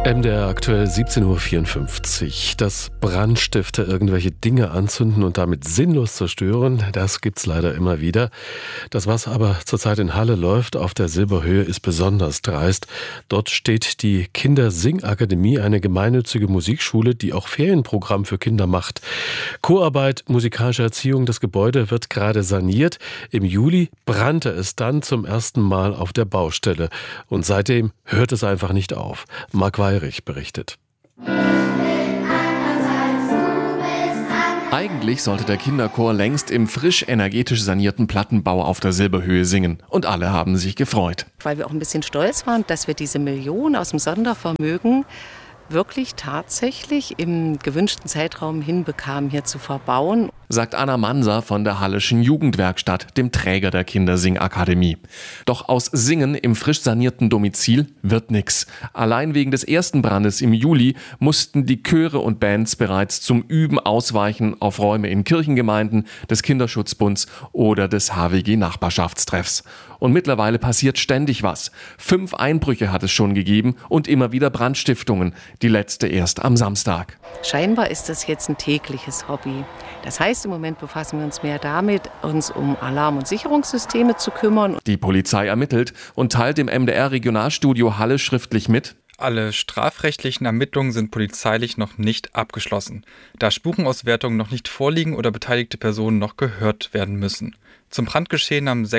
MDR aktuell 17:54 Uhr. Dass Brandstifter irgendwelche Dinge anzünden und damit sinnlos zerstören, das gibt's leider immer wieder. Das, was aber zurzeit in Halle läuft, auf der Silberhöhe, ist besonders dreist. Dort steht die Kindersingakademie, eine gemeinnützige Musikschule, die auch Ferienprogramm für Kinder macht. Chorarbeit, musikalische Erziehung, das Gebäude wird gerade saniert. Im Juli brannte es dann zum ersten Mal auf der Baustelle. Und seitdem hört es einfach nicht auf. Marc Weyrich berichtet. Eigentlich sollte der Kinderchor längst im frisch energetisch sanierten Plattenbau auf der Silberhöhe singen. Und alle haben sich gefreut. Weil wir auch ein bisschen stolz waren, dass wir diese Million aus dem Sondervermögen wirklich tatsächlich im gewünschten Zeitraum hinbekamen, hier zu verbauen. Sagt Anna Manser von der Halleschen Jugendwerkstatt, dem Träger der Kindersingakademie. Doch aus Singen im frisch sanierten Domizil wird nix. Allein wegen des ersten Brandes im Juli mussten die Chöre und Bands bereits zum Üben ausweichen auf Räume in Kirchengemeinden, des Kinderschutzbunds oder des HWG-Nachbarschaftstreffs. Und mittlerweile passiert ständig was. 5 Einbrüche hat es schon gegeben und immer wieder Brandstiftungen. Die letzte erst am Samstag. Scheinbar ist das jetzt ein tägliches Hobby. Das heißt, im Moment befassen wir uns mehr damit, uns um Alarm- und Sicherungssysteme zu kümmern. Die Polizei ermittelt und teilt im MDR-Regionalstudio Halle schriftlich mit: Alle strafrechtlichen Ermittlungen sind polizeilich noch nicht abgeschlossen, da Spurenauswertungen noch nicht vorliegen oder beteiligte Personen noch gehört werden müssen. Zum Brandgeschehen am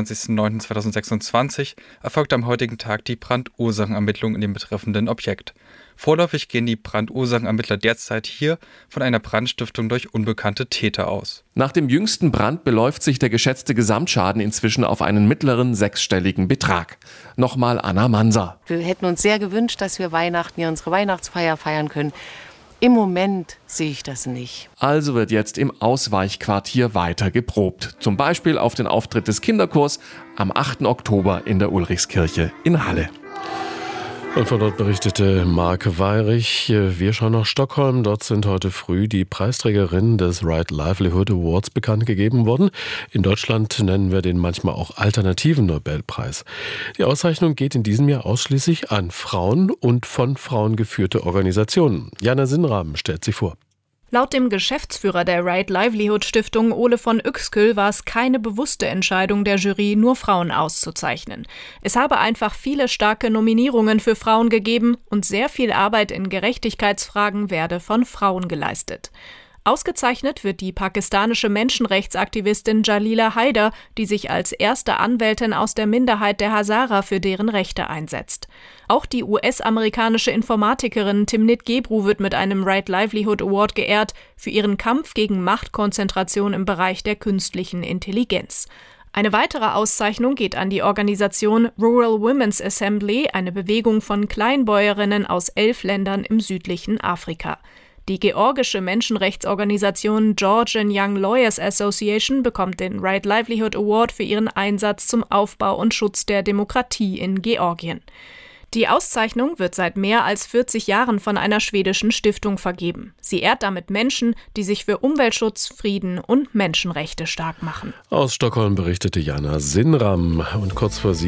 26.09.2026 erfolgt am heutigen Tag die Brandursachenermittlung in dem betreffenden Objekt. Vorläufig gehen die Brandursachenermittler derzeit hier von einer Brandstiftung durch unbekannte Täter aus. Nach dem jüngsten Brand beläuft sich der geschätzte Gesamtschaden inzwischen auf einen mittleren 6-stelligen Betrag. Nochmal Anna Manser. Wir hätten uns sehr gewünscht, dass wir Weihnachten hier unsere Weihnachtsfeier feiern können. Im Moment sehe ich das nicht. Also wird jetzt im Ausweichquartier weiter geprobt. Zum Beispiel auf den Auftritt des Kinderchors am 8. Oktober in der Ulrichskirche in Halle. Und von dort berichtete Marc Weyrich. Wir schauen nach Stockholm. Dort sind heute früh die Preisträgerinnen des Right Livelihood Awards bekannt gegeben worden. In Deutschland nennen wir den manchmal auch alternativen Nobelpreis. Die Auszeichnung geht in diesem Jahr ausschließlich an Frauen und von Frauen geführte Organisationen. Jana Sinnram stellt sie vor. Laut dem Geschäftsführer der Right Livelihood Stiftung, Ole von Uexküll, war es keine bewusste Entscheidung der Jury, nur Frauen auszuzeichnen. Es habe einfach viele starke Nominierungen für Frauen gegeben und sehr viel Arbeit in Gerechtigkeitsfragen werde von Frauen geleistet. Ausgezeichnet wird die pakistanische Menschenrechtsaktivistin Jalila Haider, die sich als erste Anwältin aus der Minderheit der Hazara für deren Rechte einsetzt. Auch die US-amerikanische Informatikerin Timnit Gebru wird mit einem Right Livelihood Award geehrt für ihren Kampf gegen Machtkonzentration im Bereich der künstlichen Intelligenz. Eine weitere Auszeichnung geht an die Organisation Rural Women's Assembly, eine Bewegung von Kleinbäuerinnen aus 11 Ländern im südlichen Afrika. Die georgische Menschenrechtsorganisation Georgian Young Lawyers Association bekommt den Right Livelihood Award für ihren Einsatz zum Aufbau und Schutz der Demokratie in Georgien. Die Auszeichnung wird seit mehr als 40 Jahren von einer schwedischen Stiftung vergeben. Sie ehrt damit Menschen, die sich für Umweltschutz, Frieden und Menschenrechte stark machen. Aus Stockholm berichtete Jana Sinnram. Und kurz vor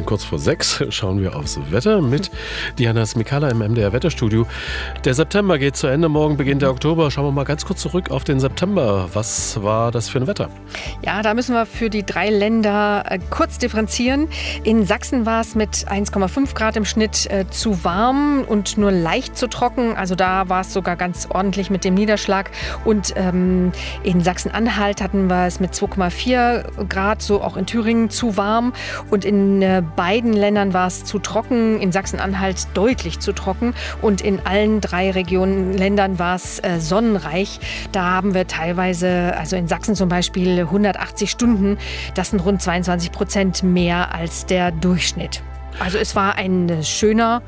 6 schauen wir aufs Wetter mit Diana Smikala im MDR Wetterstudio. Der September geht zu Ende, morgen beginnt der Oktober. Schauen wir mal ganz kurz zurück auf den September. Was war das für ein Wetter? Ja, da müssen wir für die 3 Länder kurz differenzieren. In Sachsen war es mit 1,5 Grad im Schnitt zu warm und nur leicht zu trocken. Also da war es sogar ganz ordentlich mit dem Niederschlag. Und in Sachsen-Anhalt hatten wir es mit 2,4 Grad, so auch in Thüringen zu warm. Und in beiden Ländern war es zu trocken. In Sachsen-Anhalt deutlich zu trocken. Und in allen 3 Ländern war es sonnenreich. Da haben wir teilweise, also in Sachsen zum Beispiel, 180 Stunden. Das sind rund 22% mehr als der Durchschnitt. Also es war ein schöner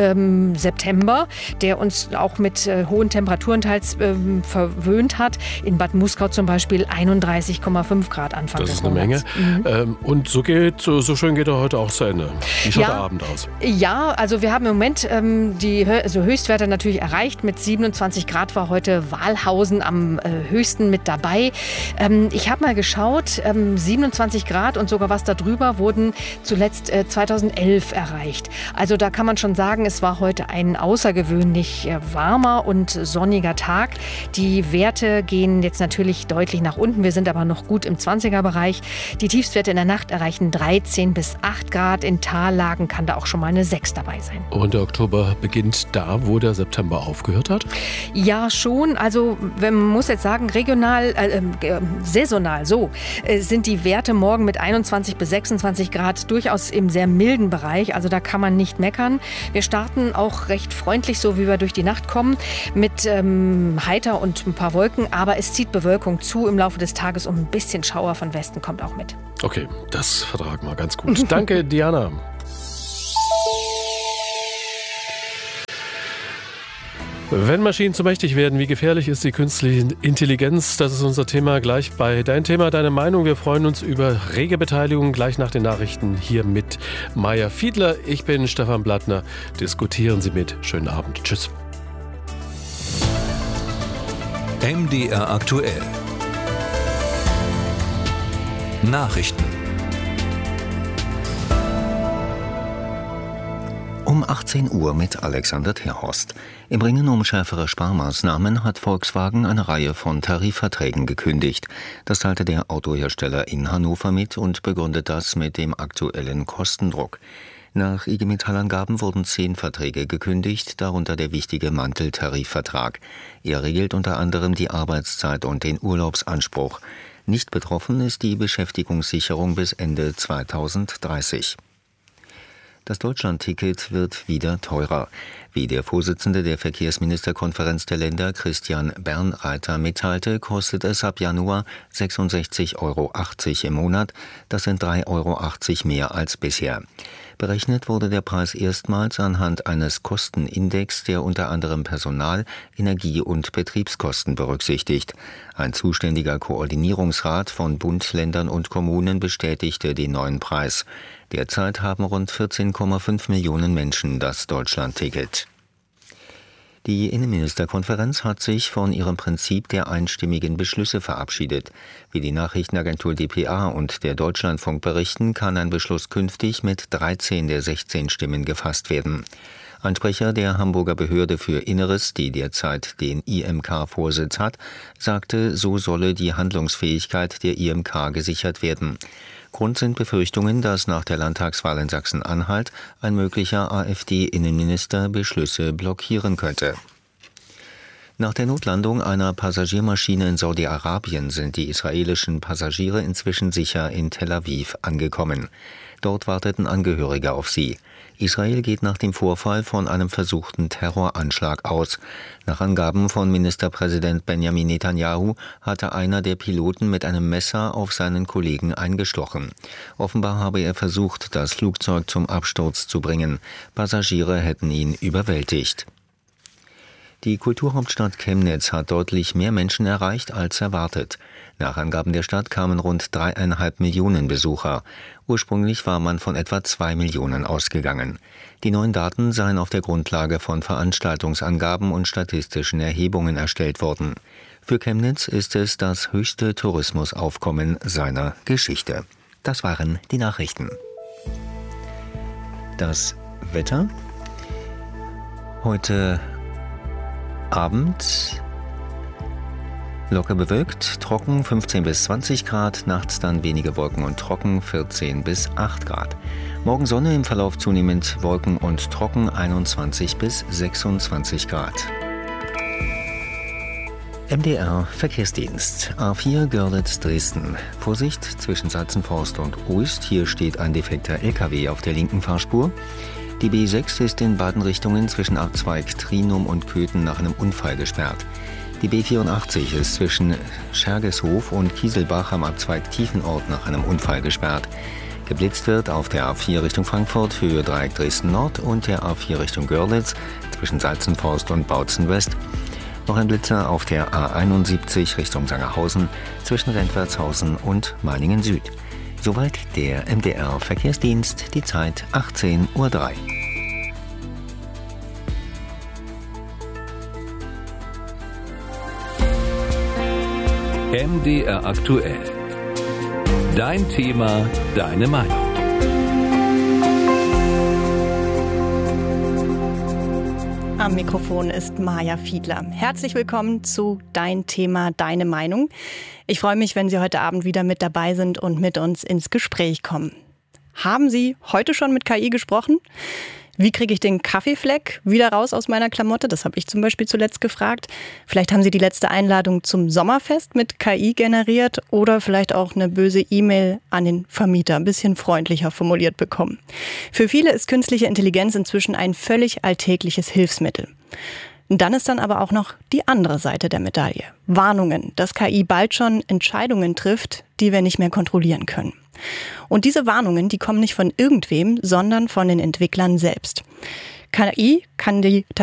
September, der uns auch mit hohen Temperaturen teils verwöhnt hat. In Bad Muskau zum Beispiel 31,5 Grad Anfang des Monats. Das ist eine Menge. Und so schön geht er heute auch zu Ende. Wie schaut der Abend aus? Ja, also wir haben im Moment die Höchstwerte natürlich erreicht. Mit 27 Grad war heute Walhausen am höchsten mit dabei. Ich habe mal geschaut, 27 Grad und sogar was darüber wurden zuletzt 2011 erreicht. Also da kann man schon sagen, es war heute ein außergewöhnlich warmer und sonniger Tag. Die Werte gehen jetzt natürlich deutlich nach unten. Wir sind aber noch gut im 20er-Bereich. Die Tiefstwerte in der Nacht erreichen 13 bis 8 Grad. In Tallagen kann da auch schon mal eine 6 dabei sein. Und der Oktober beginnt da, wo der September aufgehört hat? Ja, schon. Also man muss jetzt sagen, regional, saisonal sind die Werte morgen mit 21 bis 26 Grad durchaus im sehr milden Bereich. Also da kann man nicht meckern. Wir starten auch recht freundlich, so wie wir durch die Nacht kommen, mit heiter und ein paar Wolken. Aber es zieht Bewölkung zu im Laufe des Tages und ein bisschen Schauer von Westen kommt auch mit. Okay, das vertragen wir ganz gut. Danke, Diana. Wenn Maschinen zu mächtig werden, wie gefährlich ist die künstliche Intelligenz? Das ist unser Thema gleich bei Dein Thema, Deine Meinung. Wir freuen uns über rege Beteiligung gleich nach den Nachrichten hier mit Maya Fiedler. Ich bin Stefan Blattner. Diskutieren Sie mit. Schönen Abend. Tschüss. MDR aktuell. Nachrichten. Um 18 Uhr mit Alexander Terhorst. Im Ringen um schärfere Sparmaßnahmen hat Volkswagen eine Reihe von Tarifverträgen gekündigt. Das teilte der Autohersteller in Hannover mit und begründet das mit dem aktuellen Kostendruck. Nach IG Metall-Angaben wurden 10 Verträge gekündigt, darunter der wichtige Manteltarifvertrag. Er regelt unter anderem die Arbeitszeit und den Urlaubsanspruch. Nicht betroffen ist die Beschäftigungssicherung bis Ende 2030. Das Deutschland-Ticket wird wieder teurer. Wie der Vorsitzende der Verkehrsministerkonferenz der Länder, Christian Bernreiter, mitteilte, kostet es ab Januar 66,80 Euro im Monat. Das sind 3,80 Euro mehr als bisher. Berechnet wurde der Preis erstmals anhand eines Kostenindex, der unter anderem Personal-, Energie- und Betriebskosten berücksichtigt. Ein zuständiger Koordinierungsrat von Bund, Ländern und Kommunen bestätigte den neuen Preis. Derzeit haben rund 14,5 Millionen Menschen das Deutschland-Ticket. Die Innenministerkonferenz hat sich von ihrem Prinzip der einstimmigen Beschlüsse verabschiedet. Wie die Nachrichtenagentur dpa und der Deutschlandfunk berichten, kann ein Beschluss künftig mit 13 der 16 Stimmen gefasst werden. Ein Sprecher der Hamburger Behörde für Inneres, die derzeit den IMK-Vorsitz hat, sagte, so solle die Handlungsfähigkeit der IMK gesichert werden. Grund sind Befürchtungen, dass nach der Landtagswahl in Sachsen-Anhalt ein möglicher AfD-Innenminister Beschlüsse blockieren könnte. Nach der Notlandung einer Passagiermaschine in Saudi-Arabien sind die israelischen Passagiere inzwischen sicher in Tel Aviv angekommen. Dort warteten Angehörige auf sie. Israel geht nach dem Vorfall von einem versuchten Terroranschlag aus. Nach Angaben von Ministerpräsident Benjamin Netanyahu hatte einer der Piloten mit einem Messer auf seinen Kollegen eingestochen. Offenbar habe er versucht, das Flugzeug zum Absturz zu bringen. Passagiere hätten ihn überwältigt. Die Kulturhauptstadt Chemnitz hat deutlich mehr Menschen erreicht als erwartet. Nach Angaben der Stadt kamen rund 3,5 Millionen Besucher. Ursprünglich war man von etwa 2 Millionen ausgegangen. Die neuen Daten seien auf der Grundlage von Veranstaltungsangaben und statistischen Erhebungen erstellt worden. Für Chemnitz ist es das höchste Tourismusaufkommen seiner Geschichte. Das waren die Nachrichten. Das Wetter. Heute Abend locker bewölkt, trocken 15 bis 20 Grad, nachts dann wenige Wolken und trocken 14 bis 8 Grad. Morgen Sonne, im Verlauf zunehmend Wolken und trocken 21 bis 26 Grad. MDR Verkehrsdienst. A4 Görlitz-Dresden. Vorsicht zwischen Salzenforst und Oist. Hier steht ein defekter LKW auf der linken Fahrspur. Die B6 ist in beiden Richtungen zwischen Abzweig Trinum und Köthen nach einem Unfall gesperrt. Die B84 ist zwischen Schergeshof und Kieselbach am Abzweig Tiefenort nach einem Unfall gesperrt. Geblitzt wird auf der A4 Richtung Frankfurt, Höhe Dreieck Dresden Nord, und der A4 Richtung Görlitz zwischen Salzenforst und Bautzen West. Noch ein Blitzer auf der A71 Richtung Sangerhausen zwischen Rentwertshausen und Meiningen Süd. Soweit der MDR Verkehrsdienst, die Zeit 18:03 Uhr. MDR aktuell. Dein Thema, deine Meinung. Am Mikrofon ist Maja Fiedler. Herzlich willkommen zu Dein Thema, Deine Meinung. Ich freue mich, wenn Sie heute Abend wieder mit dabei sind und mit uns ins Gespräch kommen. Haben Sie heute schon mit KI gesprochen? Wie kriege ich den Kaffeefleck wieder raus aus meiner Klamotte? Das habe ich zum Beispiel zuletzt gefragt. Vielleicht haben Sie die letzte Einladung zum Sommerfest mit KI generiert oder vielleicht auch eine böse E-Mail an den Vermieter, ein bisschen freundlicher formuliert bekommen. Für viele ist künstliche Intelligenz inzwischen ein völlig alltägliches Hilfsmittel. Dann ist dann aber auch noch die andere Seite der Medaille. Warnungen, dass KI bald schon Entscheidungen trifft, die wir nicht mehr kontrollieren können. Und diese Warnungen, die kommen nicht von irgendwem, sondern von den Entwicklern selbst. KI kann die